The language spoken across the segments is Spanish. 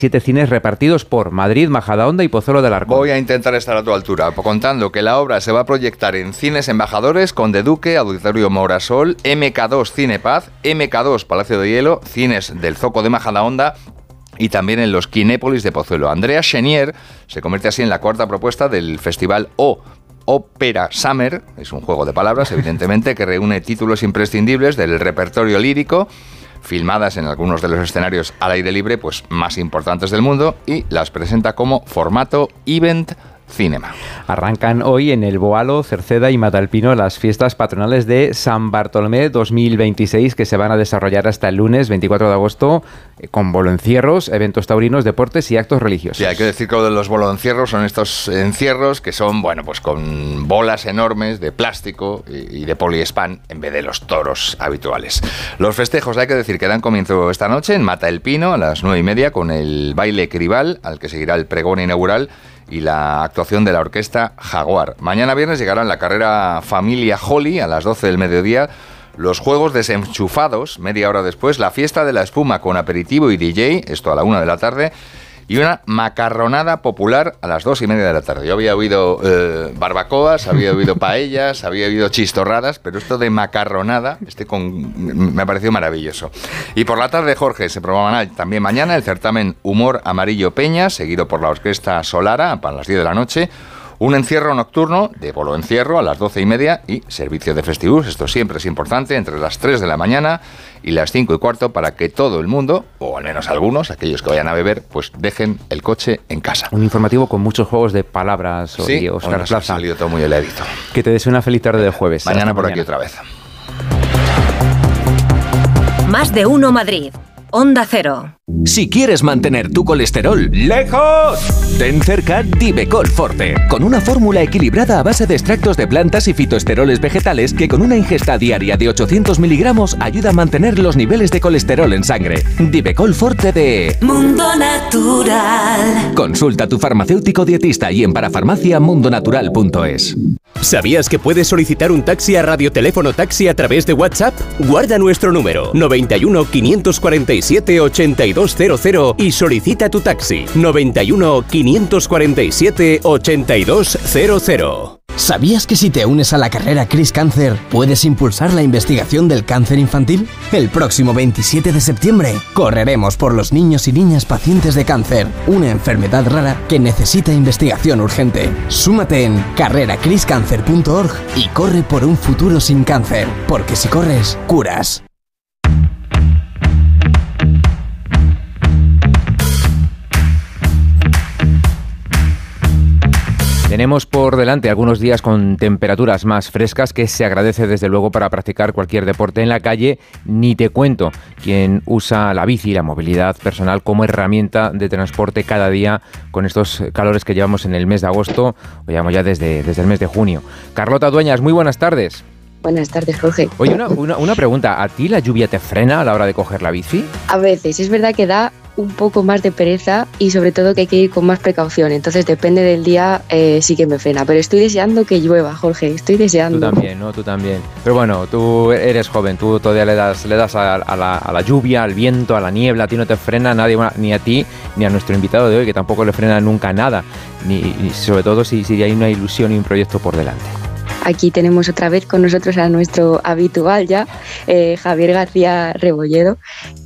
7 cines repartidos por Madrid, Majadahonda y Pozuelo de Alarcón. Voy a intentar estar a tu altura, contando que la obra se va a proyectar en Cines Embajadores, Conde Duque, Auditorio Morasol, MK2 Cine Paz, MK2 Palacio de Hielo, Cines del Zoco de Majadahonda y también en los Kinépolis de Pozuelo. Andrea Chenier se convierte así en la cuarta propuesta del festival Ópera Summer, es un juego de palabras, evidentemente, que reúne títulos imprescindibles del repertorio lírico, filmadas en algunos de los escenarios al aire libre pues más importantes del mundo, y las presenta como formato Event Cinema. Arrancan hoy en el Boalo, Cerceda y Matalpino las fiestas patronales de San Bartolomé 2026, que se van a desarrollar hasta el lunes 24 de agosto con boloencierros, eventos taurinos, deportes y actos religiosos. Sí, hay que decir que lo de los boloencierros son estos encierros que son, bueno, pues con bolas enormes de plástico y de poliespan en vez de los toros habituales. Los festejos, hay que decir que dan comienzo esta noche en Matalpino a las 9:30 con el baile Cribal, al que seguirá el pregón inaugural y la actuación de la orquesta Jaguar. Mañana viernes llegarán la carrera Familia Holly a las 12 del mediodía, los juegos desenchufados, media hora después, la fiesta de la espuma con aperitivo y DJ, esto a la 1 de la tarde, y una macarronada popular a las 2:30 de la tarde. Yo había oído barbacoas, había oído paellas, había oído chistorradas, pero esto de macarronada me ha parecido maravilloso. Y por la tarde, Jorge, se programará también mañana el certamen Humor Amarillo Peña, seguido por la orquesta Solara a las 10 de la noche, un encierro nocturno de boloencierro a las 12:30 y servicio de festivus, esto siempre es importante, entre las 3 de la mañana y las 5:15 para que todo el mundo, o al menos algunos, aquellos que vayan a beber, pues dejen el coche en casa. Un informativo con muchos juegos de palabras. Sí, Óscar Plaza. Ha salido todo muy heladito. Que te deseo una feliz tarde de jueves. Mañana por aquí otra vez. Más de uno Madrid. Onda Cero. Si quieres mantener tu colesterol lejos, ten cerca Divecol Forte, con una fórmula equilibrada a base de extractos de plantas y fitoesteroles vegetales que con una ingesta diaria de 800 miligramos ayuda a mantener los niveles de colesterol en sangre. Divecol Forte de Mundo Natural. Consulta a tu farmacéutico dietista y en parafarmaciamundonatural.es. ¿Sabías que puedes solicitar un taxi a Radioteléfono Taxi a través de WhatsApp? Guarda nuestro número 91 547 8200 y solicita tu taxi 91 547 8200. ¿Sabías que si te unes a la carrera Cris Cáncer puedes impulsar la investigación del cáncer infantil? El próximo 27 de septiembre correremos por los niños y niñas pacientes de cáncer, una enfermedad rara que necesita investigación urgente. Súmate en carreracriscancer.org y corre por un futuro sin cáncer, porque si corres, curas. Tenemos por delante algunos días con temperaturas más frescas, que se agradece desde luego para practicar cualquier deporte en la calle. Ni te cuento quien usa la bici y la movilidad personal como herramienta de transporte cada día con estos calores que llevamos en el mes de agosto, o llevamos ya desde el mes de junio. Carlota Dueñas, muy buenas tardes. Buenas tardes, Jorge. Oye, una pregunta. ¿A ti la lluvia te frena a la hora de coger la bici? A veces, es verdad que da un poco más de pereza y sobre todo que hay que ir con más precaución. Entonces depende del día, sí que me frena. Pero estoy deseando que llueva, Jorge. Estoy deseando. Tú también, ¿no? Tú también. Pero bueno, tú eres joven. Tú todavía le das a la lluvia, al viento, a la niebla. A ti no te frena nadie, ni a ti ni a nuestro invitado de hoy, que tampoco le frena nunca nada. Ni sobre todo si hay una ilusión y un proyecto por delante. Aquí tenemos otra vez con nosotros a nuestro habitual ya, Javier García Rebolledo, al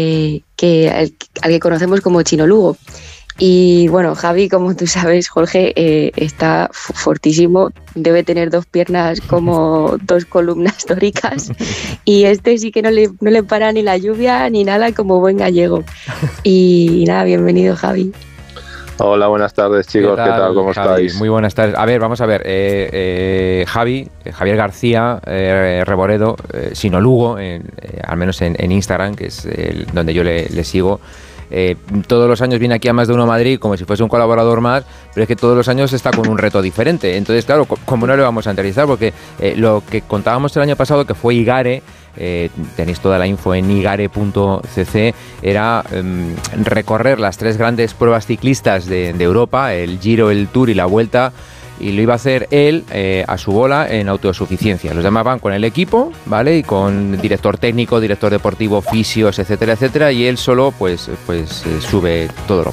que conocemos como Chino Lugo. Y bueno, Javi, como tú sabes, Jorge, está fortísimo, debe tener 2 piernas como 2 columnas dóricas, y sí que no le para ni la lluvia ni nada, como buen gallego. Y nada, bienvenido, Javi. Hola, buenas tardes, chicos. ¿Qué tal? ¿Cómo Javi? estáis? Muy buenas tardes. A ver, vamos a ver. Javier García Reboredo, Chino Lugo, al menos en Instagram, que es donde yo le sigo. Todos los años viene aquí a Más de Uno Madrid como si fuese un colaborador más, pero es que todos los años está con un reto diferente. Entonces, claro, como no le vamos a entrevistar, porque lo que contábamos el año pasado, que fue Igare, tenéis toda la info en igare.cc, era recorrer las 3 grandes pruebas ciclistas de Europa, el Giro, el Tour y la Vuelta, y lo iba a hacer él a su bola en autosuficiencia. Los demás van con el equipo, ¿vale? Y con director técnico, director deportivo, fisios, etcétera, etcétera, y él solo pues sube todo lo